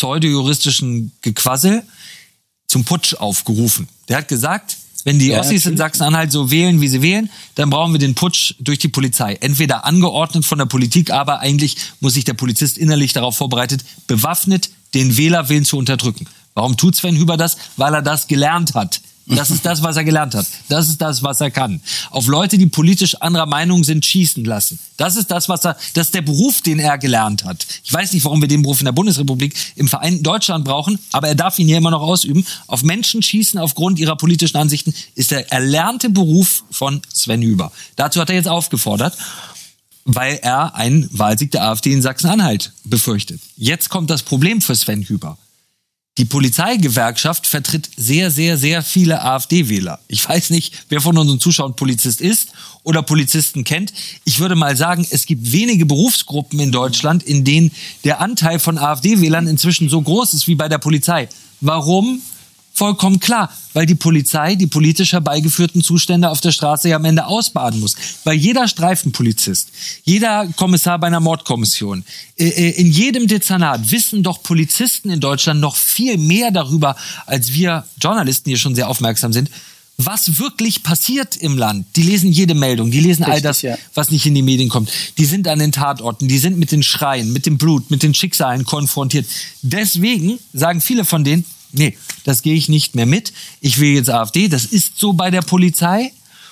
pseudojuristischen Gequassel zum Putsch aufgerufen. Der hat gesagt, wenn die Ossis in Sachsen-Anhalt so wählen, wie sie wählen, dann brauchen wir den Putsch durch die Polizei. Entweder angeordnet von der Politik, aber eigentlich muss sich der Polizist innerlich darauf vorbereitet, bewaffnet den Wählerwillen zu unterdrücken. Warum tut Sven Hüber das? Weil er das gelernt hat. Das ist das, was er gelernt hat. Das ist das, was er kann. Auf Leute, die politisch anderer Meinung sind, schießen lassen. Das ist das ist der Beruf, den er gelernt hat. Ich weiß nicht, warum wir den Beruf in der Bundesrepublik im vereinten Deutschland brauchen, aber er darf ihn hier immer noch ausüben. Auf Menschen schießen aufgrund ihrer politischen Ansichten ist der erlernte Beruf von Sven Hüber. Dazu hat er jetzt aufgefordert, weil er einen Wahlsieg der AfD in Sachsen-Anhalt befürchtet. Jetzt kommt das Problem für Sven Hüber. Die Polizeigewerkschaft vertritt sehr, sehr, sehr viele AfD-Wähler. Ich weiß nicht, wer von unseren Zuschauern Polizist ist oder Polizisten kennt. Ich würde mal sagen, es gibt wenige Berufsgruppen in Deutschland, in denen der Anteil von AfD-Wählern inzwischen so groß ist wie bei der Polizei. Warum? Vollkommen klar, weil die Polizei die politisch herbeigeführten Zustände auf der Straße ja am Ende ausbaden muss. Weil jeder Streifenpolizist, jeder Kommissar bei einer Mordkommission, in jedem Dezernat wissen doch Polizisten in Deutschland noch viel mehr darüber, als wir Journalisten hier schon sehr aufmerksam sind, was wirklich passiert im Land. Die lesen jede Meldung, die lesen all das, was nicht in die Medien kommt. Die sind an den Tatorten, die sind mit den Schreien, mit dem Blut, mit den Schicksalen konfrontiert. Deswegen sagen viele von denen, nee, das gehe ich nicht mehr mit. Ich will jetzt AfD. Das ist so bei der Polizei.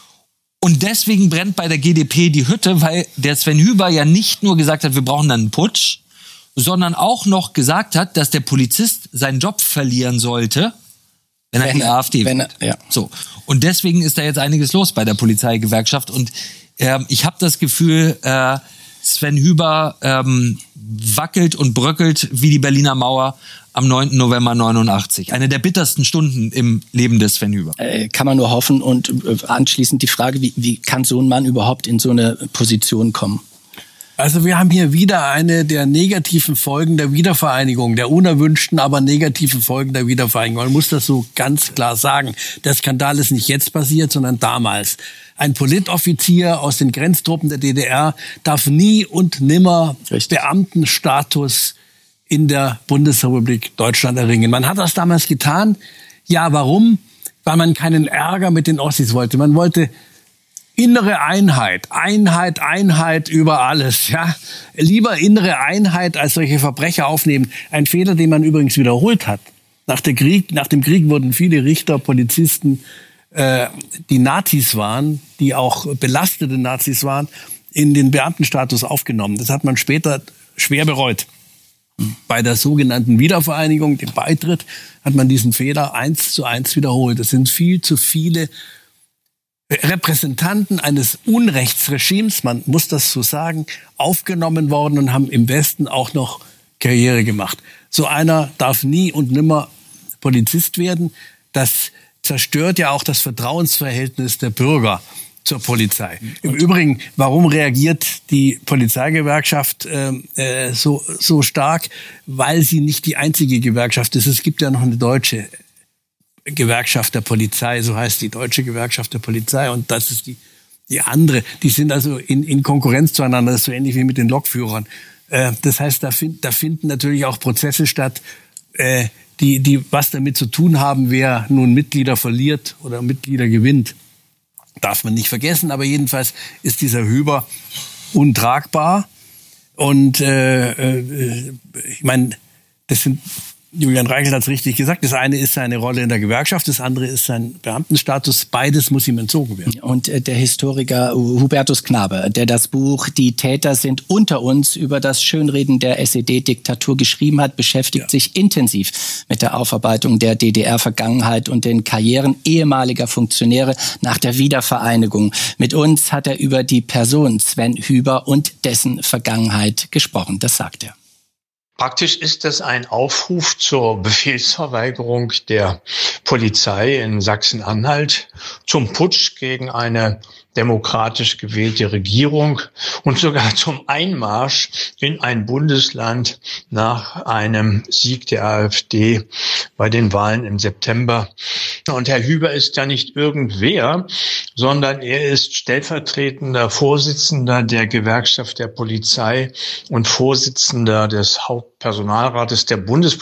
Und deswegen brennt bei der GdP die Hütte, weil der Sven Hüber ja nicht nur gesagt hat, wir brauchen dann einen Putsch, sondern auch noch gesagt hat, dass der Polizist seinen Job verlieren sollte, wenn er die AfD wählt. So. Und deswegen ist da jetzt einiges los bei der Polizeigewerkschaft. Und ich habe das Gefühl, Sven Hüber wackelt und bröckelt wie die Berliner Mauer am 9. November 89. Eine der bittersten Stunden im Leben des Sven Hüber. Kann man nur hoffen. Und anschließend die Frage, wie kann so ein Mann überhaupt in so eine Position kommen? Also wir haben hier wieder eine der negativen Folgen der Wiedervereinigung, der unerwünschten, aber negativen Folgen der Wiedervereinigung. Man muss das so ganz klar sagen. Der Skandal ist nicht jetzt passiert, sondern damals. Ein Politoffizier aus den Grenztruppen der DDR darf nie und nimmer Beamtenstatus in der Bundesrepublik Deutschland erringen. Man hat das damals getan. Ja, warum? Weil man keinen Ärger mit den Ossis wollte. Man wollte innere Einheit, Einheit über alles. Ja, lieber innere Einheit als solche Verbrecher aufnehmen. Ein Fehler, den man übrigens wiederholt hat. Nach dem Krieg wurden viele Richter, Polizisten, die Nazis waren, die auch belastete Nazis waren, in den Beamtenstatus aufgenommen. Das hat man später schwer bereut. Bei der sogenannten Wiedervereinigung, dem Beitritt, hat man diesen Fehler 1:1 wiederholt. Es sind viel zu viele Repräsentanten eines Unrechtsregimes, man muss das so sagen, aufgenommen worden und haben im Westen auch noch Karriere gemacht. So einer darf nie und nimmer Polizist werden. Das zerstört ja auch das Vertrauensverhältnis der Bürger zur Polizei. Im Übrigen, warum reagiert die Polizeigewerkschaft so stark? Weil sie nicht die einzige Gewerkschaft ist. Es gibt ja noch eine deutsche Gewerkschaft der Polizei, so heißt die Deutsche Gewerkschaft der Polizei, und das ist die andere. Die sind also in Konkurrenz zueinander, das ist so ähnlich wie mit den Lokführern. Das heißt, da finden natürlich auch Prozesse statt, die was damit zu tun haben, wer nun Mitglieder verliert oder Mitglieder gewinnt. Darf man nicht vergessen, aber jedenfalls ist dieser Hüber untragbar. Und ich meine, das sind, Julian Reichelt hat es richtig gesagt, das eine ist seine Rolle in der Gewerkschaft, das andere ist sein Beamtenstatus. Beides muss ihm entzogen werden. Und der Historiker Hubertus Knabe, der das Buch Die Täter sind unter uns über das Schönreden der SED-Diktatur geschrieben hat, beschäftigt sich intensiv mit der Aufarbeitung der DDR-Vergangenheit und den Karrieren ehemaliger Funktionäre nach der Wiedervereinigung. Mit uns hat er über die Person Sven Hüber und dessen Vergangenheit gesprochen. Das sagt er. Praktisch ist das ein Aufruf zur Befehlsverweigerung der Polizei in Sachsen-Anhalt, zum Putsch gegen eine demokratisch gewählte Regierung und sogar zum Einmarsch in ein Bundesland nach einem Sieg der AfD bei den Wahlen im September. Und Herr Hüber ist ja nicht irgendwer, sondern er ist stellvertretender Vorsitzender der Gewerkschaft der Polizei und Vorsitzender des Hauptpersonalrates der Bundespolizei.